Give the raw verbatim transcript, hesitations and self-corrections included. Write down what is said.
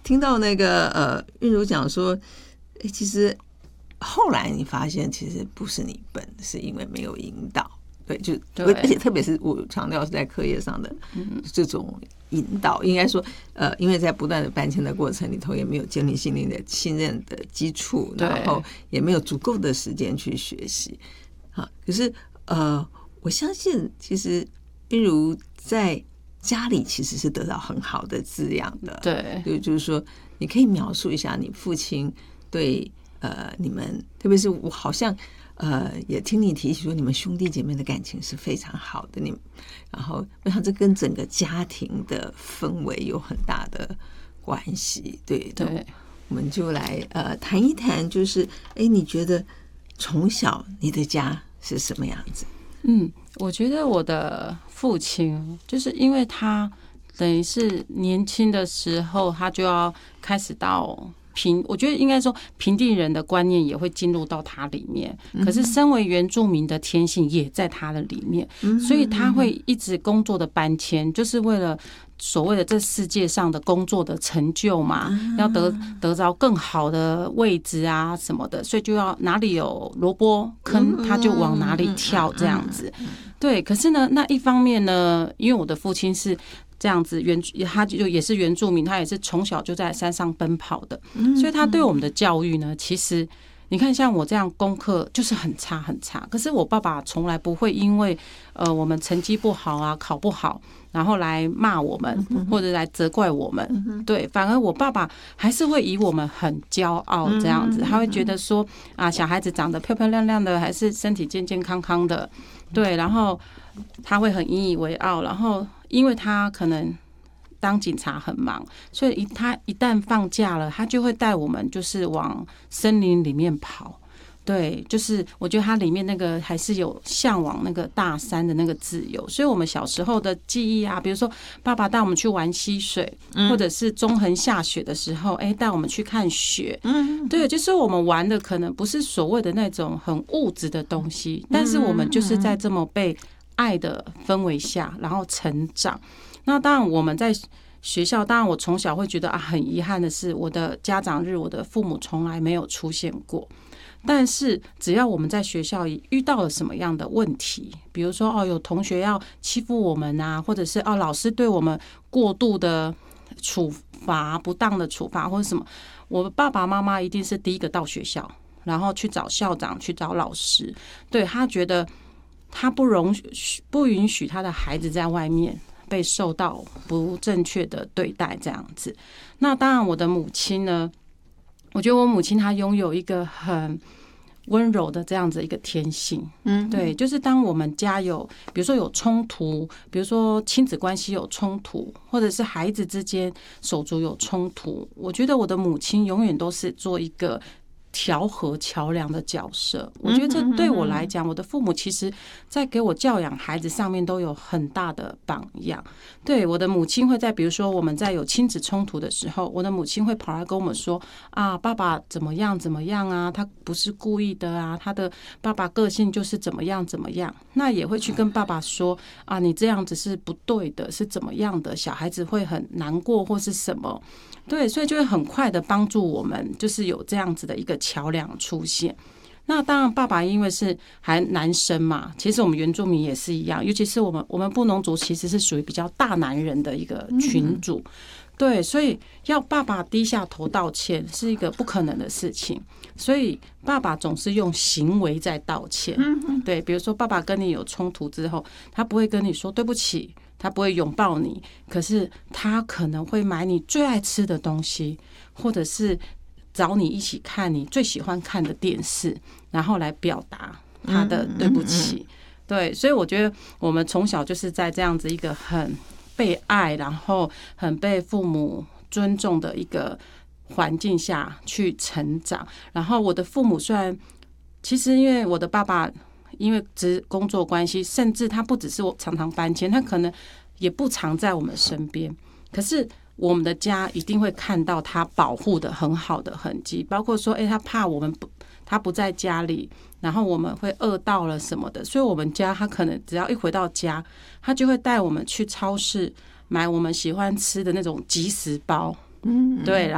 听到那个呃韵如讲说，哎，其实后来你发现其实不是你笨，是因为没有引导。对，就而且特别是我强调是在课业上的这种引导，应该说，呃，因为在不断的搬迁的过程里头，也没有建立信任的信任的基础，然后也没有足够的时间去学习。好，可是呃，我相信其实韵如在家里其实是得到很好的滋养的。 对， 就就是说，你可以描述一下你父亲对呃你们，特别是我好像。呃，也听你提起说，你们兄弟姐妹的感情是非常好的，你，然后我想这跟整个家庭的氛围有很大的关系，对对， 我们就来呃谈一谈，就是哎，你觉得从小你的家是什么样子？ 嗯，我觉得我的父亲就是因为他等于是年轻的时候，他就要开始到。平，我觉得应该说平地人的观念也会进入到他里面，可是身为原住民的天性也在他的里面，所以他会一直工作的搬迁，就是为了所谓的这世界上的工作的成就嘛，要得得着更好的位置啊什么的，所以就要哪里有萝卜坑他就往哪里跳这样子。对，可是呢，那一方面呢，因为我的父亲是。这样子原他就也是原住民，他也是从小就在山上奔跑的，所以他对我们的教育呢，其实你看像我这样功课就是很差很差，可是我爸爸从来不会因为呃我们成绩不好啊考不好，然后来骂我们或者来责怪我们，对，反而我爸爸还是会以我们很骄傲这样子，他会觉得说啊小孩子长得漂漂亮亮的，还是身体健健康康的，对，然后他会很引以为傲，然后。因为他可能当警察很忙，所以他一旦放假了，他就会带我们就是往森林里面跑。对，就是我觉得他里面那个还是有向往那个大山的那个自由，所以我们小时候的记忆啊，比如说爸爸带我们去玩溪水，或者是中横下雪的时候，哎，带我们去看雪。对，就是我们玩的可能不是所谓的那种很物质的东西，但是我们就是在这么被。爱的氛围下，然后成长。那当然，我们在学校，当然我从小会觉得啊，很遗憾的是，我的家长日，我的父母从来没有出现过。但是，只要我们在学校里遇到了什么样的问题，比如说哦，有同学要欺负我们啊，或者是哦，老师对我们过度的处罚、不当的处罚或者什么，我爸爸妈妈一定是第一个到学校，然后去找校长、去找老师，对他觉得。他不容许、不允许他的孩子在外面被受到不正确的对待，这样子。那当然，我的母亲呢，我觉得我母亲她拥有一个很温柔的这样子一个天性。嗯，对，就是当我们家有，比如说有冲突，比如说亲子关系有冲突，或者是孩子之间手足有冲突，我觉得我的母亲永远都是做一个。调和桥梁的角色，我觉得这对我来讲，我的父母其实在给我教养孩子上面都有很大的榜样。对，我的母亲会在比如说我们在有亲子冲突的时候，我的母亲会跑来跟我们说啊，爸爸怎么样怎么样啊，他不是故意的啊，他的爸爸个性就是怎么样怎么样。那也会去跟爸爸说啊，你这样子是不对的，是怎么样的，小孩子会很难过或是什么。对，所以就会很快的帮助我们，就是有这样子的一个桥梁出现。那当然，爸爸因为是还男生嘛，其实我们原住民也是一样，尤其是我们我们布农族其实是属于比较大男人的一个群组，对，所以要爸爸低下头道歉是一个不可能的事情，所以爸爸总是用行为在道歉。对，比如说爸爸跟你有冲突之后，他不会跟你说对不起。他不会拥抱你，可是他可能会买你最爱吃的东西，或者是找你一起看你最喜欢看的电视，然后来表达他的对不起。对，所以我觉得我们从小就是在这样子一个很被爱，然后很被父母尊重的一个环境下去成长。然后我的父母虽然，其实因为我的爸爸。因为职工作关系，甚至他不只是我常常搬迁，他可能也不常在我们身边。可是我们的家一定会看到他保护的很好的痕迹，包括说，哎，他怕我们不，他不在家里，然后我们会饿到了什么的，所以我们家他可能只要一回到家，他就会带我们去超市买我们喜欢吃的那种即食包，嗯，对。